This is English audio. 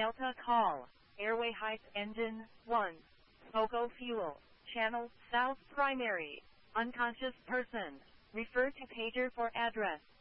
Delta call. Airway height engine 1. Fogo fuel. Channel South primary. Unconscious person. Refer to pager for address.